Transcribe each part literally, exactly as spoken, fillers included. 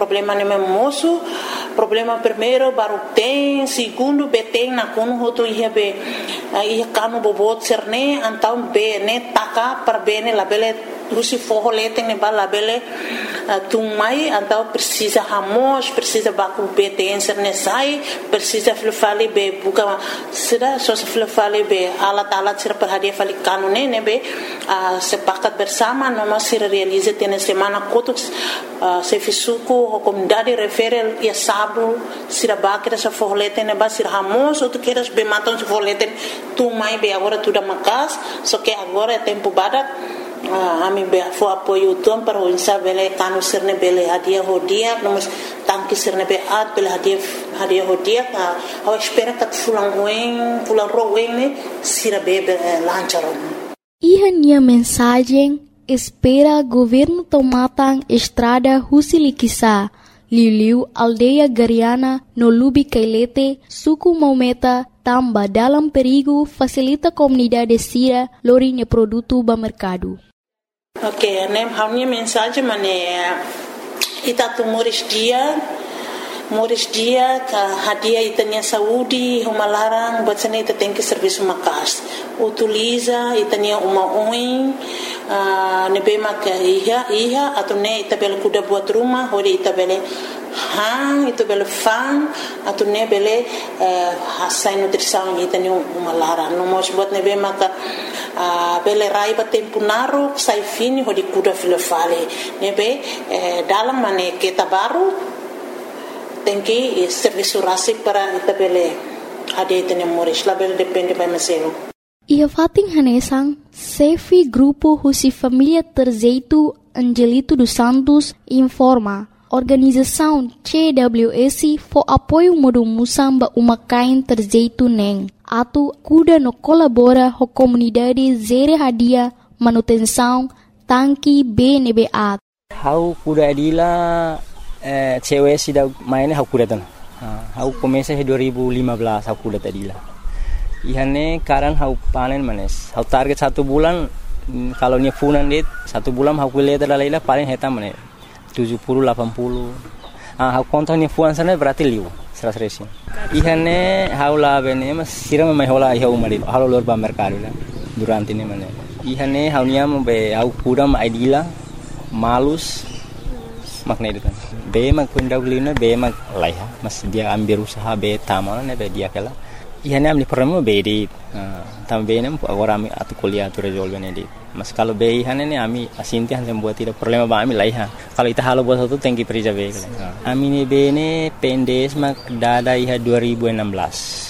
problema neme moço, problema primeiro baru tem, segundo be tem na kuno hoto ia be ia kanu bobot serne antau be ne taka per bene la bele usi forro lete ne bala bele tumai antau precisa hamos, precisa baku be tem serne sai, precisa flefali be buka sida so flefali be alat alat sira per hadia fali kanu ne ne be sepakat bersama noma sira realize tene semana kotuk se fisuku ho comunidade refere ia sabu sira bakira sa forro lete ne ba sira hamos ou tu queres be matam se forro lete tu mai be agora tu da macas só que agora é tempo badak a mim be fo apoio tuam para o insa bele kanu sirne bele hadia hodia nomos tanki sirne be at bele hadia hadia hodia a espera kat fulang ruim fulang ruim ne sira be lancharon. Ia nia mensagem espera governo tomatang estrada Husilikisa Liuliu aldeia Gariana no Lubi Kailete suku Maumeta tamba dalam perigo facilita comunidade sira lorinya produto ba mercado. Ok, nem a minha mensagem mane ita tu moris dia moris dia ka hadia itanya saúde uma larang batsane ita tem que serviço makas utiliza itanya uma oin uh, nebe mak iha iha atau ne ita bel kuda buat rumah hori ita bele hang itu bele fan atau ne bele uh, hasai nutrição itanya uma larang no mos buat nebe mak Uh, bele raiba tempo naru sai fini hodi kuda filofale nebe eh, dalam mane kita baru tenki eh, serviço rasik para ita bele ade tene moris la bele depende by mesero. Ia fating hanesang Sefi Grupo Husi Família Terzeitu Angelito dos Santos informa organização C W S for apoio modo musamba uma kain Terzeitu neng atu kuda no colabora ho comunidade zere hadia manutenção tanki B N B A. Hau kuda adila eh, cewek sida mainnya hau kuda tan. Hau komesa he dua ribu lima belas hau kuda tadila. Ihane karan hau panen manes. Hau target satu bulan kalau nya funan dit satu bulan hau kuliah terlaila paling heta manes tujuh puluh delapan puluh. Ah hau kontonnya fuan sana berarti liu. Seras racing. Ihane haula bene mas siram mai hola iha umari halo lor ba mercado la durante ne mane. Ihane haunia mo be au kudam idila malus makna itu kan. Be mak pendawlina be mak laiha mas dia ambil usaha be tamal ne be dia kala. Ihane amni permo be di tam be ne agora ami atu kuliah tu resolve ne di. Mas kalau be ihane ne ami asinti han buat tidak problema ba ami laiha. Kalau ita halo buat satu tengki perija be kala. Ami ne be ne pendes mak dada iha dua ribu enam belas.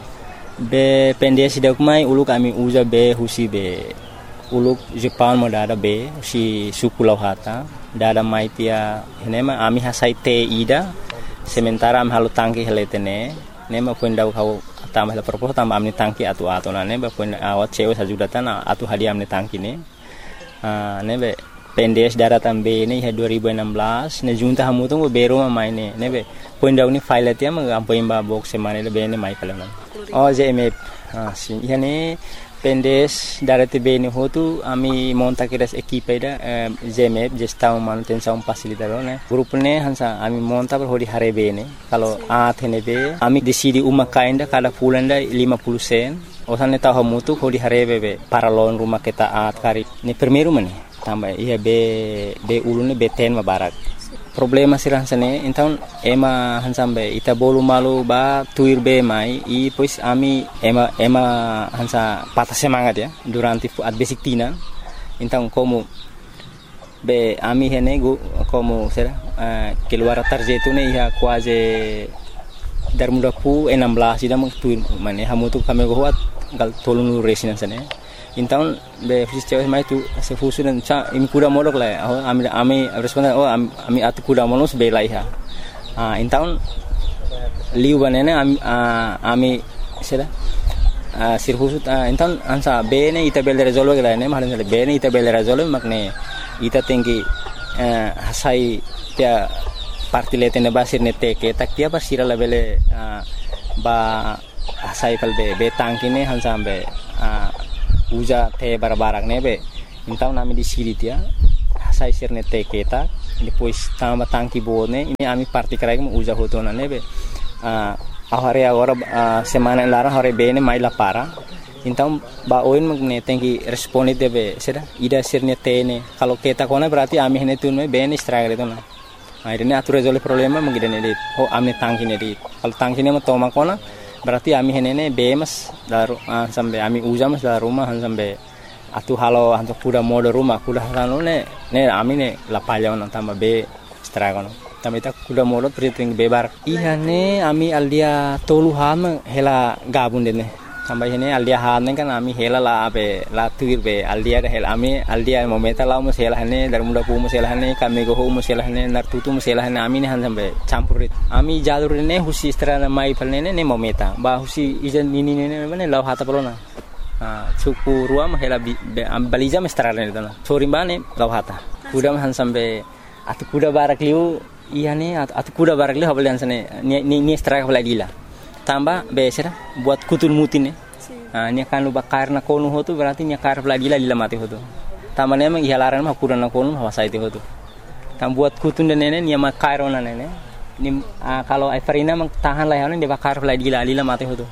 Be pendes sidak mai uluk ami uza be husi be uluk Jepang mo dada be si suku lauhata dada mai tia nema ami hasai te ida sementara am halu tangki heletene nema pendau kau tambah la propos tambah amni tangki atu atu na nebe pun awat cewe sajudatan atu hadiah amni tangki ne ah nebe pendes daratan be ne dua ribu enam belas ne junta hamu tu bero mai ne nebe pendau ni file tia ma ampoin ba box semane le be ne mai pala oh J M F ah si yani pendes darate be ne hotu ami monta kiras equipe da J M F gestão manutenção facilitador ne grupo ne hansa ami monta per hodi hare be ne kalau a thene be ami decidi uma kainda kada pulanda lima puluh sen osane tahu mutu hodi hare be para lon rumah kita at kari ni primeiro mane tambah iya be be ulune be ten mabarak problema sirah sane então ema hansambe ita bolu malu ba tuir be mai i pois ami ema ema hansa patah semangat ya durante at basic tina então como be ami hene go como será uh, keluar tarjetu ne ya quase dar muda pu enam belas ida mung tuir mane hamu tu kami go hat gal tolong resina sane então be fisiceu mai tu se fusu dan cha im kuda modok la ami ami responda oh ami atu kuda monos be laiha ah então liu banene ami ami sera sir fusu então ansa be ne ita bel resolve la ne malan be ne ita bel resolve makne ita tengi hasai tia parti letene basir ne teke tak tia basira la bele ba hasai kal be be tangkine hansambe uja te barbarak nebe então nami di siri tia sai sirne te keta depois tambah tangki bone ini ami parti krai mo usa hotona nebe a ahore agora uh, semana lara hore bene mai la para então ba oin magne tengki responde debe sera ida sirne tene kalau kita kona berarti ami hene tunme bene stragre tona akhirnya atur resolve problema magidane dit ho ami tangki ne dit kalau tangki ne mo toma kona berarti ami hene ne bemas daru uh, sampai ami usa mas daru rumah sampai atu halo hanto kuda modo rumah kuda halo ne ne ami ne la palya on tamba be stragono tamita kuda modo triting bebar ihane ami aldia tolu ham hela gabun dene sampai hene aldia hane kan ami hela la be la tuir be aldia da hela ami aldia momenta la mo hela hane dar muda pu mo hela hane kami go mo hela hane nar tutu mo hela hane ami ne han sampai campurit ami jadur ne husi strana mai palne ne momenta ba husi ijan nini ne ne law hata polona ah suku ruam hela baliza mestrarne dana sorimbane lawhata kuda han sampai atu kuda barak liu ihane atu kuda barak liu habal hansane ni ni straka lagi lah tambah besera buat kutul mutine ah ni kan lu bakar na konu hotu berarti ni kar lagi lah lila mati hotu tambah memang ihalaran mah kuda na konu hawa saiti hotu tam buat kutun dan nene ni ma kairona nene ni kalau Everina mang tahan lah dia bakar lagi lah lila mati hotu.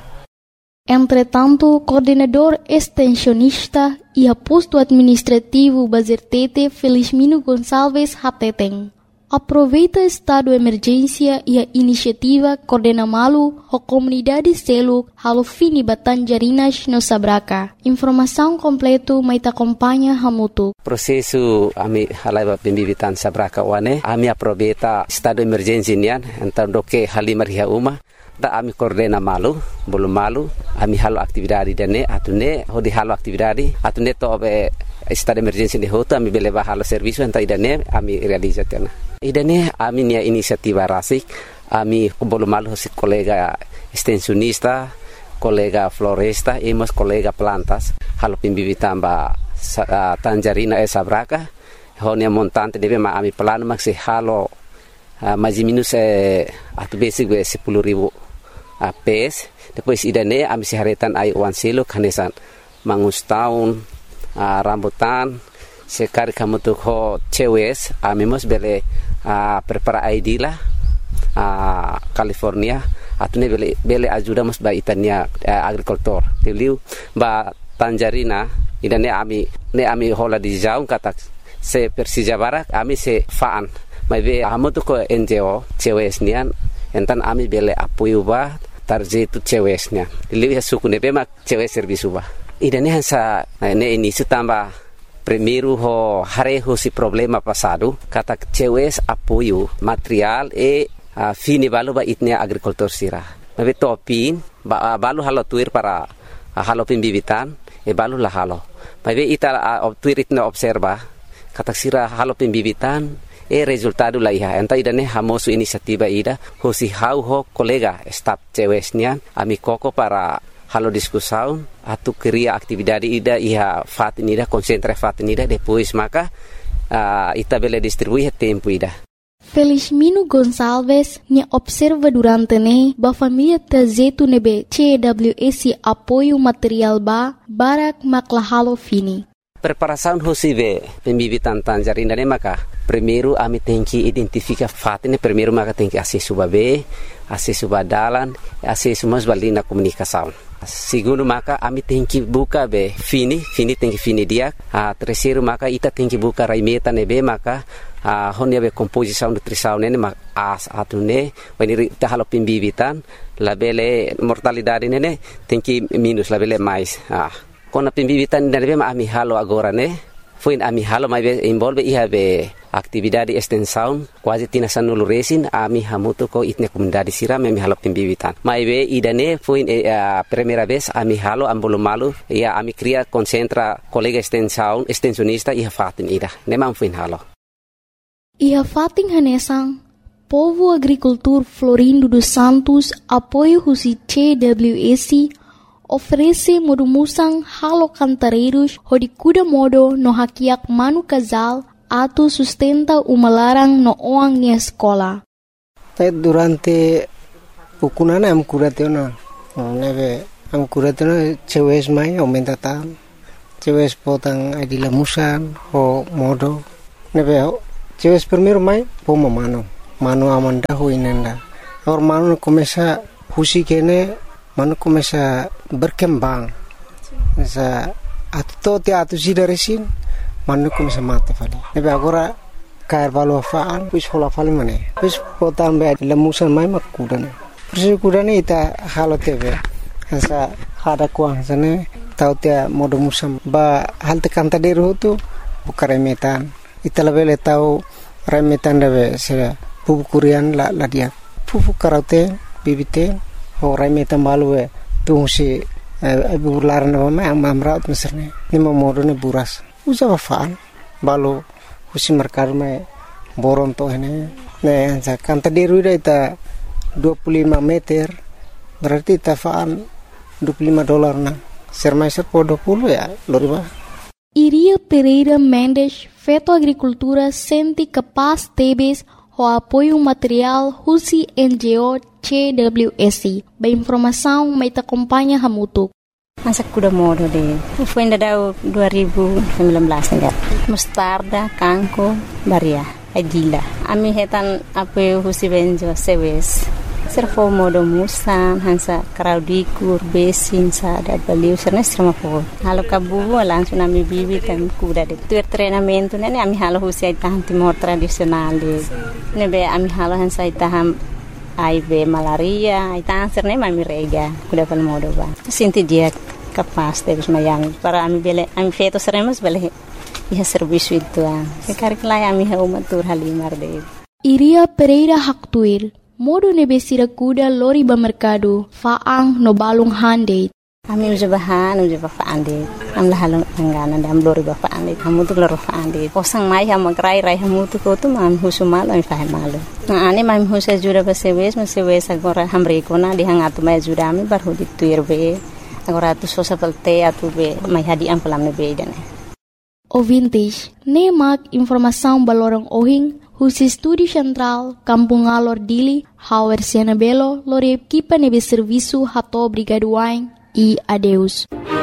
Entretanto, coordenador extensionista e posto administrativo Bazertete Felizmino Gonçalves Hateteng aproveita estado de emergência e a iniciativa Coordena Malu a comunidade selo halo fini Batanjarinas no Sabraca. Informação completo mai te acompanha Hamutu. Prosesu ami halai pembibitan Sabraca wane ami aproveita estado de emergência nian então do que halimar ria uma da ami coordena malu bolu malu ami halo aktividade dene atune hodi halo aktividade atune to be estado de emergência de hoto ami beleva halo serviço enta idane ami realiza tena idane ami nia inisiativa rasik ami bolu malu hosit kolega extensionista kolega floresta e mas kolega plantas halo pimbibitan ba uh, Tanjarina e Sabraca honia montante deve ma ami plano maxi halo uh, mais minus eh, atu basic be sepuluh ribu A P S, depois idane ami siharetan ai wan silo kanesan mangus taun uh, rambutan sekari kamu tuh ho cewes ami mos bele uh, prepara I D lah uh, California atune bele bele ajuda mos ba itania uh, agrikultur tiliu ba Tanjarina idane ami ne ami hola di jaung kata se Persija Barak ami se faan mai be amu tuh ko N G O cewes nian entan ami bele apoio ba tarjetu cewesnya diliu ya suku ne bema cewes servisu ba idane hansa ne ini tambah primeiro ho hareho si problema passado kata cewes apoio material e uh, fini balu ba itnia agrikultur sira mabe topin ba uh, balu halo tuir para uh, halo pembibitan e balu la halo mabe ita uh, tuir itna observa kata sira halo pembibitan e resultado la iha enta idane hamosu inisiativa ida hosi hau ho kolega staff cewesnya ami koko para halo diskusão atu cria atividade ida iha fatin ida concentra fatin ida depois maka uh, ita bele distribuir tempo ida Felizmino Gonçalves ne observa durante ne ba família trajeto nebe C W S apoio material ba barak maklahalo fini preparação hosibe pembibitan Tanjarina ne maka primeiro ami tem que identificar fatin primeiro maka tem que acesso babe acesso badalan acesso mas balina comunicação segundo maka ami tem que buka be fini fini tem que fini dia a terceiro maka ita tem que buka raimeta nebe maka a honia be composição nutrição nene mak as atune when ita halo pembibitan labele mortalidade nene tem que minus labele mais ah kona pembibitan nebe ma ami halo agora ne foi ami halo mai be involve iha be atividade extensão quase tina sanulu resin ami hamuto ko itne comunidade sira ami halo pembibitan mai be idane foi a primeira vez ami halo ambolo malu ia ami cria concentra colega extensão extensionista iha fatin ida nemam foi halo iha fatin hanesang povo agricultor Florindo dos Santos apoio husi C W S oferece modumusang halo cantareiros hodi kuda modo no hakiak manu casal atu sustenta uma larang no oang ni escola. Durante pukunana am kuratena neve am kuratena cewes mai aumenta tan cewes potang adila musan ho modo neve cewek primeiro mai poma mano mano amanda ho inenda or mano começa husi kene mano começa berkembang sa atto te atu dari sin mano começa mate fali nebe agora cair valo faan pus hola fali mane pus potan be lemusan mai makudane persi kudane ita halo tebe sa hada kuang sane tau te modo musam ba halte kanta deru tu bukare metan ita lebele tau remetan debe se pupu kurian la la dia pupu karate bibite ho remetan balue tu si ibu laran ma amra meserne ni modo ne buras usa faan balu husi merkar me boron to hene ne sa kanta deru ita dua puluh lima meter berarti tafaan dua puluh lima dolar na sermaiser po dua puluh ya loriba. Iria Pereira Mendes, Feto Agricultura, sente capaz tebes o apoio material Husi N G O C W S. Ba informação mai te acompanha hamutuk. Masa kuda modo de. Foi ainda dua ribu sembilan belas enggak. Mustarda, kangko, baria, adila. Ami hetan apoio Husi N G O sewes. Servo modo musan hansa kraudikur besin sa da baliu serna serma po halo kabu langsung ami bibi tam kuda de tu treinamento ne ami halo husi tahan timor tradisional de ne be ami halo hansa taham ai be malaria ai tahan serne mami rega kuda pal modo ba sinti dia capaz de mayami para ami bele ami feto seremos bele ia serviço itu ah sekar kelai ami ha umatur halimar de Iria Pereira Haktuir modo nebesira kuda lori ba mercado faang no balung hande ami uja bahan uja ba faande am la halong angana dam lori ba faande kamu tu lori faande posang mai ha magrai rai hamu tu ko tu mam husumal ai fa malu na ani mam husa jura ba sewes ma sewes agora hamre ko na di hangatu mai jura mi bar hudi tuir be agora tu sosa palte atu be mai hadi am pelam ne be dane o vintage ne mak informação balorong ohing Husi Studi Central, Kampung Alor Dili, Hauer Siena Belo, Lore Equipa Nebe Serviço Hato Brigaduain e adeus.